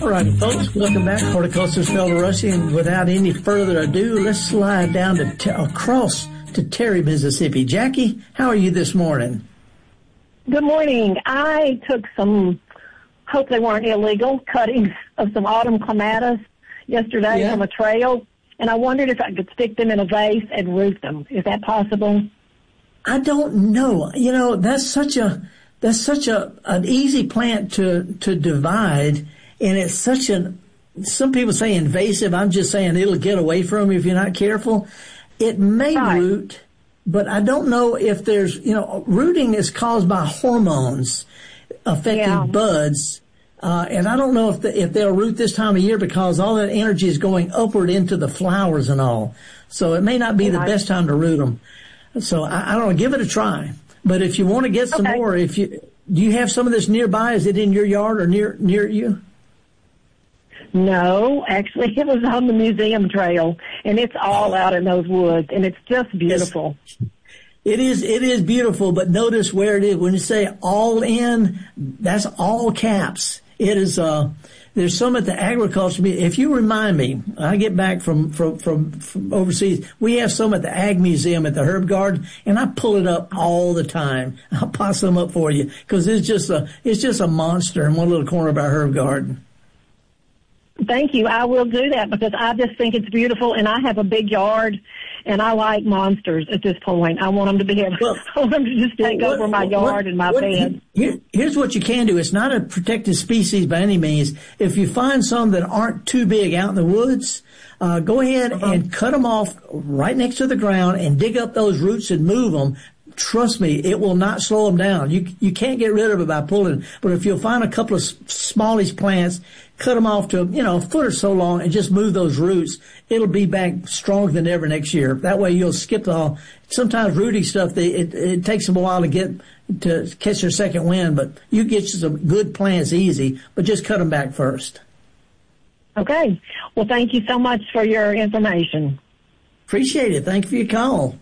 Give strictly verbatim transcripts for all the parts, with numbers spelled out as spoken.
All right, folks, welcome back. Horticulturist Felder Rushing. And without any further ado, let's slide down to t- across to Terry, Mississippi. Jackie, how are you this morning? Good morning. I took some, hope they weren't illegal, cuttings of some autumn clematis yesterday yeah. from a trail, and I wondered if I could stick them in a vase and root them. Is that possible? I don't know. You know, that's such a that's such a an easy plant to to divide. And it's such an, some people say invasive. I'm just saying it'll get away from you if you're not careful. It may right. root, but I don't know if there's, you know, rooting is caused by hormones affecting yeah. buds. Uh, and I don't know if the, if they'll root this time of year because all that energy is going upward into the flowers and all. So it may not be yeah. the best time to root them. So I, I don't know. Give it a try. But if you want to get some okay. more, if you, do you have some of this nearby? Is it in your yard or near, near you? No, actually, it was on the museum trail, and it's all out in those woods, and it's just beautiful. It's, it is, it is beautiful, but notice where it is. When you say all in, that's all caps. It is, uh, there's some at the agriculture. If you remind me, I get back from, from, from, from overseas, we have some at the Ag Museum at the Herb Garden, and I pull it up all the time. I'll pass them up for you, because it's just a, it's just a monster in one little corner of our Herb Garden. Thank you. I will do that because I just think it's beautiful, and I have a big yard, and I like monsters at this point. I want them to be able, well, I want them to just take well, what, over my yard what, and my what, bed. Here, here's what you can do. It's not a protected species by any means. If you find some that aren't too big out in the woods, uh, go ahead uh-huh. and cut them off right next to the ground and dig up those roots and move them. Trust me, it will not slow them down. You you can't get rid of it by pulling. But if you'll find a couple of smallish plants, cut them off to, you know, a foot or so long and just move those roots, it'll be back stronger than ever next year. That way you'll skip the whole, sometimes rooting stuff, they, it, it takes them a while to get, to catch their second wind, but you get you some good plants easy, but just cut them back first. Okay. Well, thank you so much for your information. Appreciate it. Thank you for your call.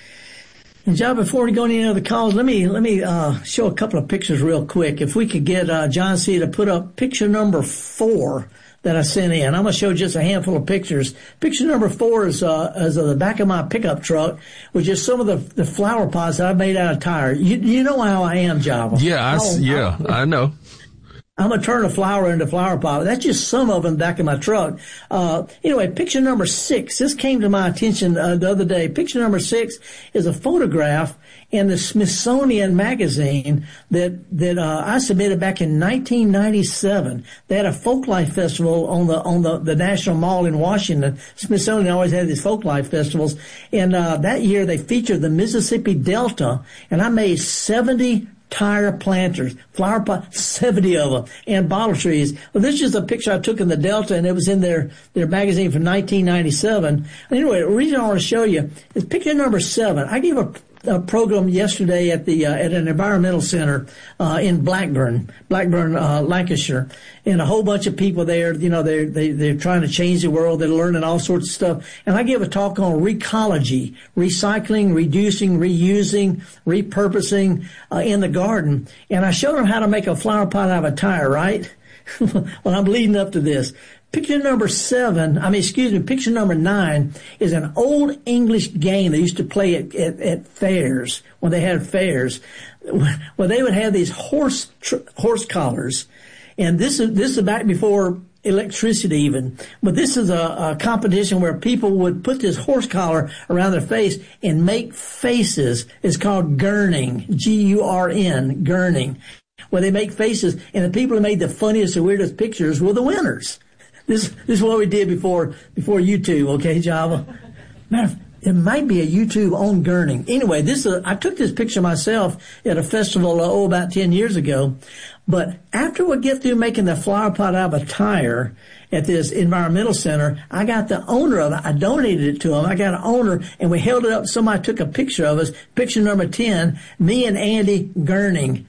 And John, before we go into any other calls, let me let me uh show a couple of pictures real quick. If we could get uh John C. to put up picture number four that I sent in. I'm going to show just a handful of pictures. Picture number four is uh is uh, the back of my pickup truck, which is some of the the flower pots that I made out of tire. You you know how I am, Java. Yeah, I, oh, yeah, I, I know. I'm going to turn a flower into a flower pot. That's just some of them back in my truck. Uh, anyway, picture number six. This came to my attention uh, the other day. Picture number six is a photograph in the Smithsonian magazine that, that, uh, I submitted back in nineteen ninety-seven. They had a Folklife Festival on the, on the, the National Mall in Washington. Smithsonian always had these Folklife Festivals. And, uh, that year they featured the Mississippi Delta, and I made seventy tire planters, flower pot, seventy of them, and bottle trees. Well, this is a picture I took in the Delta, and it was in their, their magazine from nineteen ninety-seven. Anyway, the reason I want to show you is picture number seven. I gave a a program yesterday at the uh, at an environmental center uh in Blackburn, Blackburn, uh Lancashire, and a whole bunch of people there. You know, they're they, they're trying to change the world. They're learning all sorts of stuff. And I gave a talk on recology, recycling, reducing, reusing, repurposing uh, in the garden. And I showed them how to make a flower pot out of a tire. Right? Well, I'm leading up to this. Picture number seven, I mean, excuse me, picture number nine is an old English game they used to play at, at, at fairs, when they had fairs, where they would have these horse, tr- horse collars. And this is, this is back before electricity even. But this is a, a competition where people would put this horse collar around their face and make faces. It's called gurning, G U R N, gurning, where they make faces. And the people who made the funniest and weirdest pictures were the winners. This, this is what we did before, before YouTube, okay, Java? Matter it might be a YouTube on gurning. Anyway, this is, I took this picture myself at a festival, uh, oh, about ten years ago. But after we get through making the flower pot out of a tire at this environmental center, I got the owner of it. I donated it to him. I got an owner, and we held it up. Somebody took a picture of us. Picture number ten, me and Andy gurning.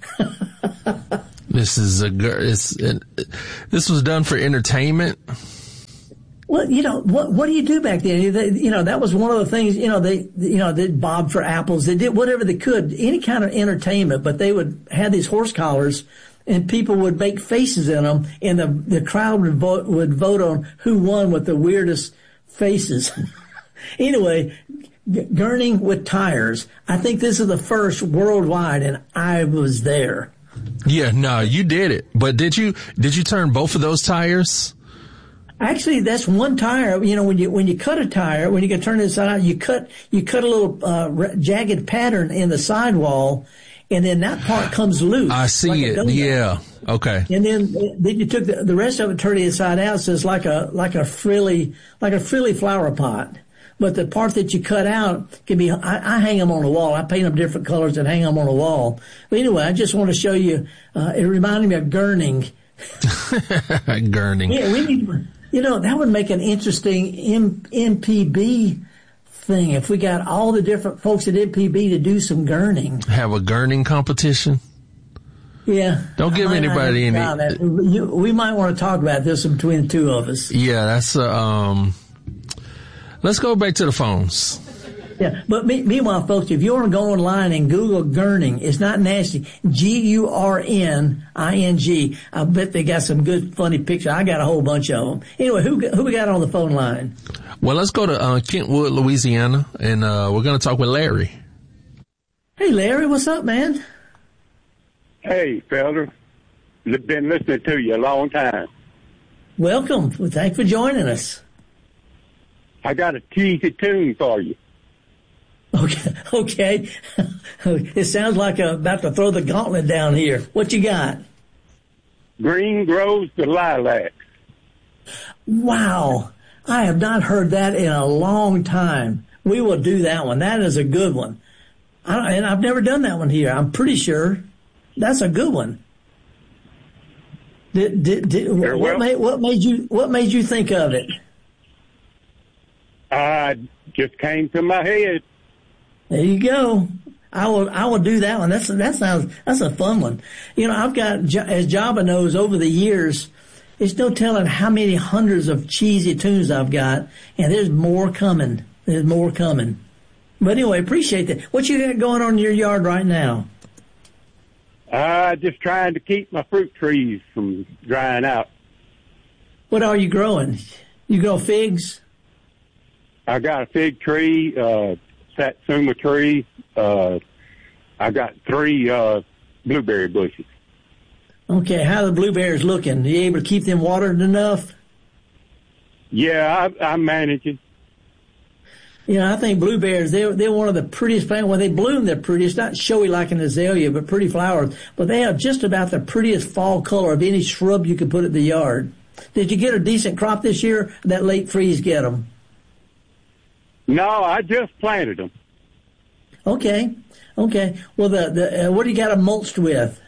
This is a it's, it, this was done for entertainment. Well, you know, what what do you do back then? They, you know, that was one of the things, you know, they, you know, they bobbed for apples. They did whatever they could, any kind of entertainment, but they would have these horse collars and people would make faces in them, and the the crowd would vote would vote on who won with the weirdest faces. Anyway, gurning with tires. I think this is the first worldwide, and I was there. Yeah, no, you did it. But did you did you turn both of those tires? Actually, that's one tire. You know, when you when you cut a tire, when you can turn it inside out, you cut you cut a little uh, jagged pattern in the sidewall, and then that part comes loose. I see like it. Yeah. Okay. And then then you took the, the rest of it, turned it inside out, so it's like a like a frilly like a frilly flower pot. But the part that you cut out can be. I, I hang them on the wall. I paint them different colors and hang them on the wall. But anyway, I just want to show you. Uh, it reminded me of gurning. Gurning. Yeah, we need. You know, that would make an interesting M- MPB thing if we got all the different folks at M P B to do some gurning. Have a gurning competition? Yeah. Don't give anybody any. You, we might want to talk about this between the two of us. Yeah, that's, uh, um, let's go back to the phones. Yeah, but me, meanwhile, folks, if you want to go online and Google gurning, it's not nasty. G U R N I N G. I bet they got some good, funny pictures. I got a whole bunch of them. Anyway, who who we got on the phone line? Well, let's go to uh, Kentwood, Louisiana, and uh, we're going to talk with Larry. Hey, Larry, what's up, man? Hey, fella. Been listening to you a long time. Welcome. Well, thanks for joining us. I got a cheesy tune for you. Okay, okay. It sounds like I'm about to throw the gauntlet down here. What you got? Green grows the lilacs. Wow. I have not heard that in a long time. We will do that one. That is a good one. I don't, and I've never done that one here. I'm pretty sure that's a good one. Did, did, did, what, well. made, what made you What made you think of it? Uh, just came to my head. There you go. I will, I will do that one. That's, that sounds, that's a fun one. You know, I've got, as Java knows, over the years, it's no telling how many hundreds of cheesy tunes I've got, and there's more coming. There's more coming. But anyway, appreciate that. What you got going on in your yard right now? Uh, just trying to keep my fruit trees from drying out. What are you growing? You grow figs? I got a fig tree, uh, satsuma tree. Uh, I got three, uh, blueberry bushes. Okay. How are the blueberries looking? Are you able to keep them watered enough? Yeah, I, I'm managing. You know, I think blueberries, they're, they're one of the prettiest plants. When they bloom, they're pretty. It's not showy like an azalea, but pretty flowers. But they have just about the prettiest fall color of any shrub you could put in the yard. Did you get a decent crop this year? Or that late freeze get them? No, I just planted them. Okay. Okay. Well, the, the, uh, what do you got them mulched with?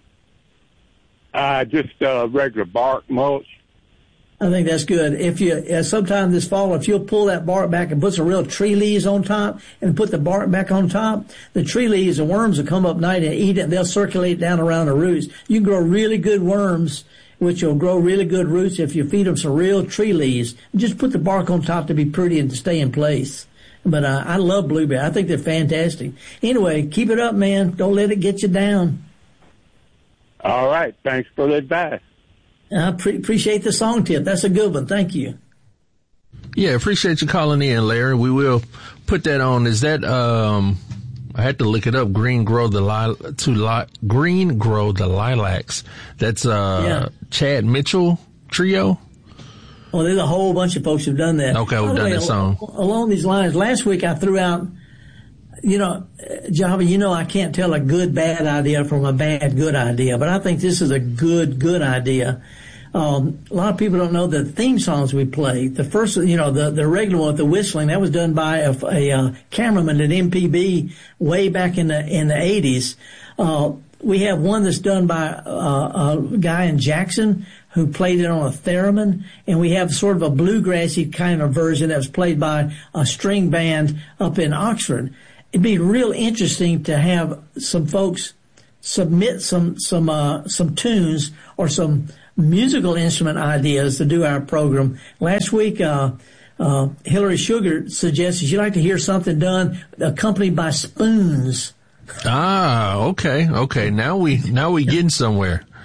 Uh, just, uh, regular bark mulch. I think that's good. If you, uh, sometime this fall, if you'll pull that bark back and put some real tree leaves on top and put the bark back on top, the tree leaves, the worms will come up night and eat it, and they'll circulate down around the roots. You can grow really good worms, which will grow really good roots if you feed them some real tree leaves. Just put the bark on top to be pretty and to stay in place. But uh, I love blueberry. I think they're fantastic. Anyway, keep it up, man. Don't let it get you down. All right. Thanks for the advice. I pre- appreciate the song tip. That's a good one. Thank you. Yeah, appreciate you calling in, Larry. We will put that on. Is that, um, I had to look it up. Green grow the li- to li- green grow the lilacs. That's, uh, yeah. Chad Mitchell Trio. Well, there's a whole bunch of folks who've done that. Okay, we've done that song. Along these lines, last week I threw out, you know, Java, you know I can't tell a good, bad idea from a bad, good idea, but I think this is a good, good idea. Um, a lot of people don't know the theme songs we play. The first, you know, the, the regular one, the whistling, that was done by a, a, a cameraman at M P B way back in the, in the eighties. Uh, we have one that's done by uh, a guy in Jackson who played it on a theremin, and we have sort of a bluegrassy kind of version that was played by a string band up in Oxford. It'd be real interesting to have some folks submit some some uh, some tunes or some musical instrument ideas to do our program. Last week, uh, uh, Hillary Sugar suggested she'd like to hear something done accompanied by spoons. Ah, okay, okay. Now we now we getting somewhere.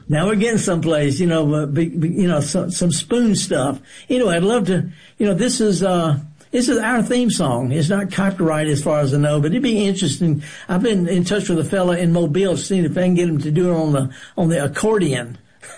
Now we're getting someplace, you know, uh, be, be, you know, some, some spoon stuff. Anyway, I'd love to, you know, this is, uh, this is our theme song. It's not copyrighted as far as I know, but it'd be interesting. I've been in touch with a fella in Mobile, seeing if I can get him to do it on the, on the accordion.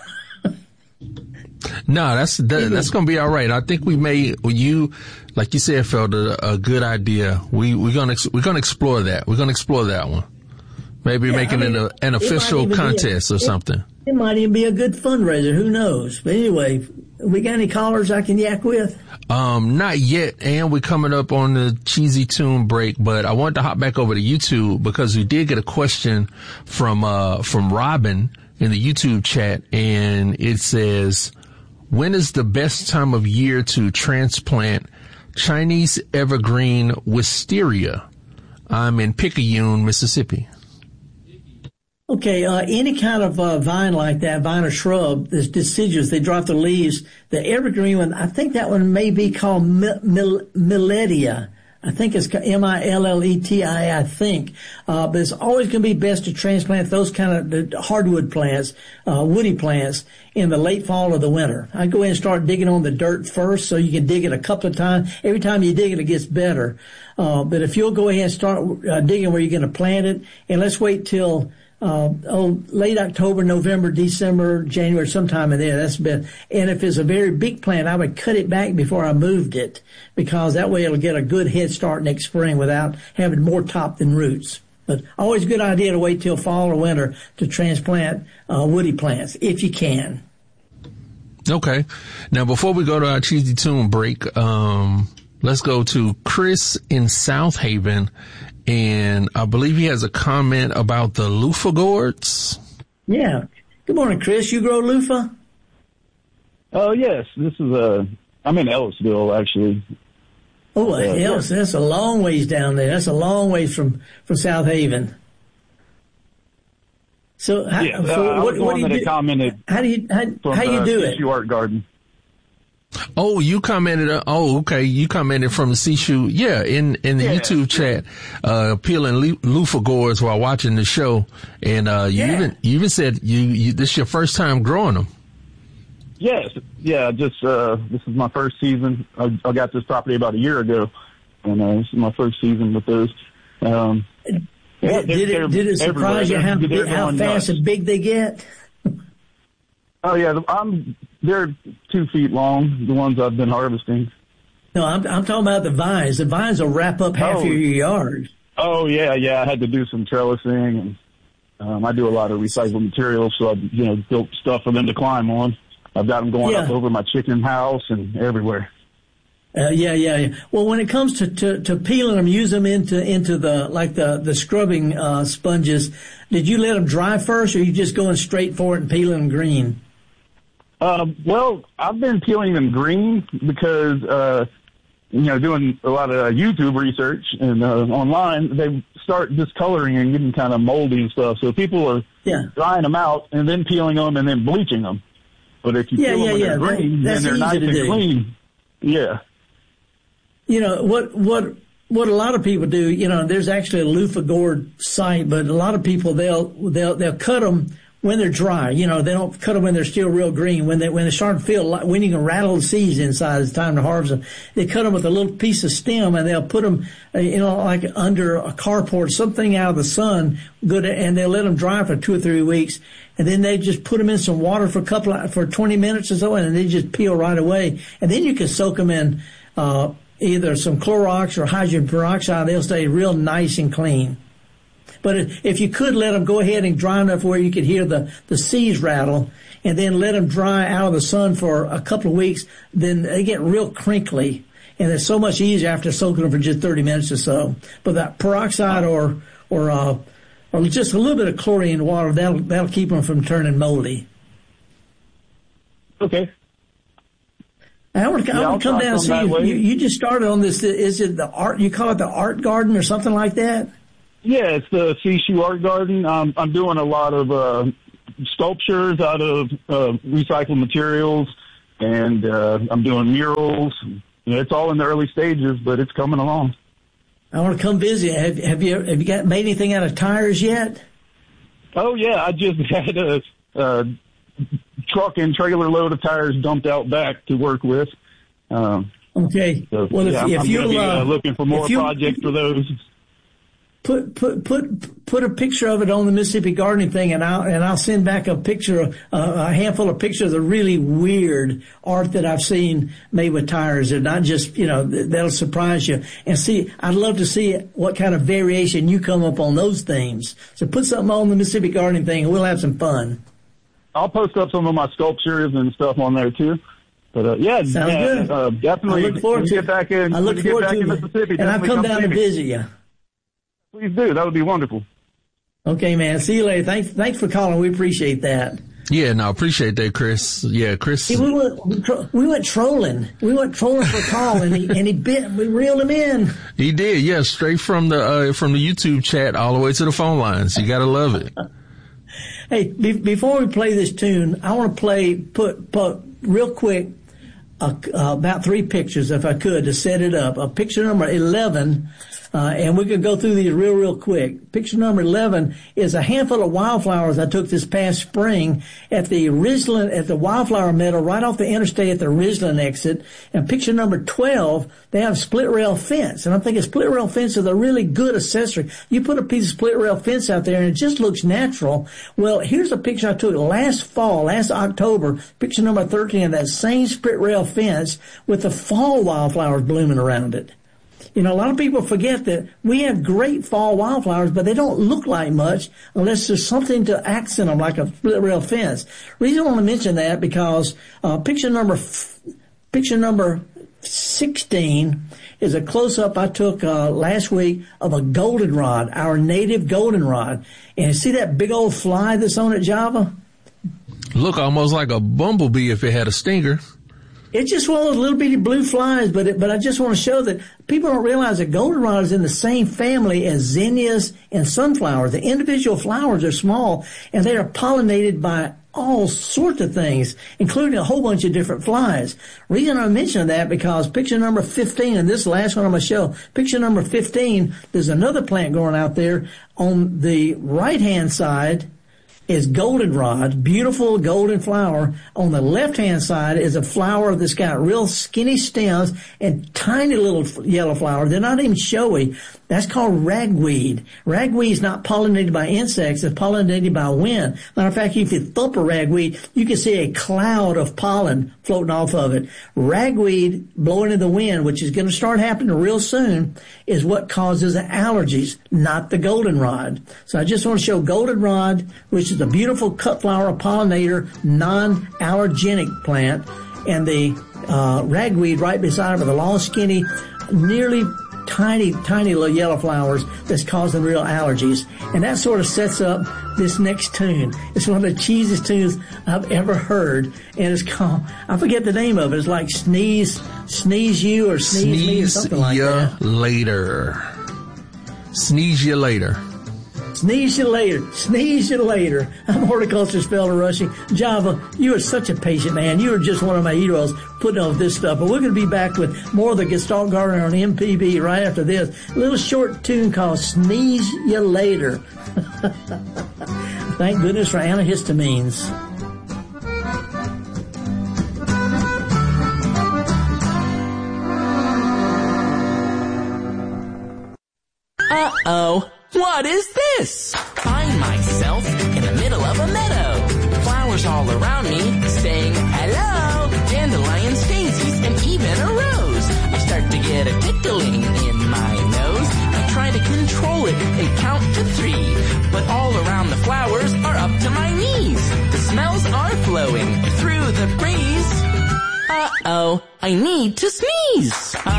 No, that's, that, that's going to be all right. I think we may, you, like you said, felt a, a good idea. We, we're going to, we're going to explore that. We're going to explore that one. Maybe yeah, making I mean, it a, an official contest a, or something. It, it might even be a good fundraiser. Who knows? But anyway, we got any callers I can yak with? Um, not yet. And we're coming up on the cheesy tune break, but I wanted to hop back over to YouTube because we did get a question from, uh, from Robin in the YouTube chat. And it says, when is the best time of year to transplant Chinese evergreen wisteria? I'm in Picayune, Mississippi. Okay, uh, any kind of uh, vine like that, vine or shrub, that's deciduous, they drop their leaves. The evergreen one, I think that one may be called mil- mil- Milletia. I think it's M I L L E T I, I think. Uh, but it's always going to be best to transplant those kind of hardwood plants, uh, woody plants in the late fall or the winter. I go in and start digging on the dirt first so you can dig it a couple of times. Every time you dig it, it gets better. Uh, but if you'll go ahead and start uh, digging where you're going to plant it, and let's wait till Uh, oh, late October, November, December, January, sometime in there. That's been, and if it's a very big plant, I would cut it back before I moved it because that way it'll get a good head start next spring without having more top than roots. But always a good idea to wait till fall or winter to transplant, uh, woody plants if you can. Okay. Now, before we go to our cheesy tune break, um, let's go to Chris in South Haven. And I believe he has a comment about the loofah gourds. Yeah. Good morning, Chris. You grow loofah? Oh, yes. This is a, I'm in Ellisville, actually. Oh, uh, Ellis, yeah. That's a long ways down there. That's a long ways from, from South Haven. So, how, yeah, so uh, what, what do you do? Commented how do you, how, from, how you uh, do it? Art Garden. Oh, you commented, uh, oh, okay. You commented from the Seashoo. Yeah, in, in the yeah, YouTube chat, uh, peeling lo- loofah gourds while watching the show. And, uh, you yeah. even, you even said you, you, this is your first time growing them. Yes. Yeah. Just, uh, this is my first season. I, I got this property about a year ago and, uh, this is my first season with those. Um, yeah, did, did it, did it surprise you how, big, how fast nuts. and big they get? Oh yeah, I'm, they're two feet long, the ones I've been harvesting. No, I'm, I'm talking about the vines. The vines will wrap up half oh. of your yard. Oh yeah, yeah, I had to do some trellising and, um, I do a lot of recycled materials, so I, you know, built stuff for them to climb on. I've got them going yeah. up over my chicken house and everywhere. Uh, yeah, yeah, yeah. Well, when it comes to, to, to peeling them, use them into, into the, like the, the scrubbing, uh, sponges. Did you let them dry first or are you just going straight for it and peeling them green? Uh, well, I've been peeling them green because, uh, you know, doing a lot of uh, YouTube research and, uh, online, they start discoloring and getting kind of moldy and stuff. So people are yeah. drying them out and then peeling them and then bleaching them. But if you yeah, peel yeah, them yeah. when they're green, that, then they're nice and do. clean. Yeah. You know, what, what, what a lot of people do, you know, there's actually a loofah gourd site, but a lot of people, they'll, they'll, they'll cut them when they're dry. You know, they don't cut them when they're still real green. When they, when they start to feel like, when you can rattle the seeds inside, it's time to harvest them. They cut them with a little piece of stem and they'll put them, uh, you know, like under a carport, something out of the sun, good, and they'll let them dry for two or three weeks. And then they just put them in some water for a couple of, for twenty minutes or so, and they just peel right away. And then you can soak them in, uh, either some Clorox or hydrogen peroxide. They'll stay real nice and clean. But if you could let them go ahead and dry enough where you could hear the, the seeds rattle and then let them dry out of the sun for a couple of weeks, then they get real crinkly. And it's so much easier after soaking them for just thirty minutes or so. But that peroxide or, or, uh, or just a little bit of chlorine water, that'll, that'll keep them from turning moldy. Okay. I want to, yeah, I want to come down and see you. you. You just started on this. Is it the art, you call it the art garden or something like that? Yeah, it's the Seashoo Art Garden. Um, I'm doing a lot of uh, sculptures out of uh, recycled materials, and uh, I'm doing murals. You know, it's all in the early stages, but it's coming along. I want to come visit. Have, have you have you got made anything out of tires yet? Oh yeah, I just had a uh, truck and trailer load of tires dumped out back to work with. Um, okay. So, well, if, yeah, if I'm you're be, uh, uh, looking for more you, projects for those. Put put put put a picture of it on the Mississippi Gardening thing, and I'll and I'll send back a picture, uh, a handful of pictures of the really weird art that I've seen made with tires. They're not just, you know, that'll surprise you. And see, I'd love to see what kind of variation you come up on those themes. So put something on the Mississippi Gardening thing, and we'll have some fun. I'll post up some of my sculptures and stuff on there too. But uh, yeah, Sounds yeah, good. Uh, definitely. I look forward when to you get back in. I look when you forward get back to in it, Mississippi, and I'll come come down see to me. visit you. Please do. That would be wonderful. Okay, man. See you later. Thanks, thanks for calling. We appreciate that. Yeah, no, appreciate that, Chris. Yeah, Chris. See, we went we, tro- we went trolling. We went trolling for a call, and he and he bit. We reeled him in. He did, yeah, straight from the uh, from the YouTube chat all the way to the phone lines. You gotta love it. Hey, be- before we play this tune, I want to play put put real quick uh, uh, about three pictures, if I could, to set it up. Uh, picture number eleven. Uh, and we could go through these real, real quick. Picture number eleven is a handful of wildflowers I took this past spring at the Ridgeland, at the Wildflower Meadow right off the interstate at the Ridgeland exit. And picture number twelve, they have split rail fence. And I'm thinking split rail fence is a really good accessory. You put a piece of split rail fence out there and it just looks natural. Well, here's a picture I took last fall, last October, picture number thirteen of that same split rail fence with the fall wildflowers blooming around it. You know, a lot of people forget that we have great fall wildflowers, but they don't look like much unless there's something to accent them, like a split rail fence. Reason I want to mention that because uh, picture number f- picture number sixteen is a close-up I took uh, last week of a goldenrod, our native goldenrod. And you see that big old fly that's on it, Java? Look almost like a bumblebee if it had a stinger. It's just one of those little bitty blue flies, but it, but I just want to show that people don't realize that goldenrod is in the same family as zinnias and sunflowers. The individual flowers are small, and they are pollinated by all sorts of things, including a whole bunch of different flies. Reason I mention that because picture number fifteen, and this is the last one on my show, picture number fifteen, there's another plant growing out there on the right-hand side. Is goldenrod, beautiful golden flower. On the left-hand side is a flower that's got real skinny stems and tiny little yellow flowers. They're not even showy. That's called ragweed. Ragweed is not pollinated by insects. It's pollinated by wind. Matter of fact, if you thump a ragweed, you can see a cloud of pollen floating off of it. Ragweed blowing in the wind, which is going to start happening real soon, is what causes the allergies, not the goldenrod. So I just want to show goldenrod, which is a beautiful cut flower pollinator, non-allergenic plant, and the uh, ragweed right beside it with the long, skinny, nearly tiny, tiny little yellow flowers that's causing real allergies. And that sort of sets up this next tune. It's one of the cheesiest tunes I've ever heard. And it's called, I forget the name of it. It's like Sneeze, Sneeze You or Sneeze, Sneeze Me or something like that. Sneeze ya later. Sneeze you later. Sneeze you later. Sneeze you later. I'm horticulture speller rushing. Java, you are such a patient man. You are just one of my heroes putting on this stuff. But we're going to be back with more of the Gestalt Gardener on M P B right after this. A little short tune called Sneeze You Later. Thank goodness for antihistamines. Uh-oh. What is this? Find myself in the middle of a meadow. Flowers all around me saying hello. Dandelions, daisies, and even a rose. I start to get a tickling in my nose. I try to control it and count to three. But all around the flowers are up to my knees. The smells are flowing through the breeze. Uh-oh, I need to sneeze.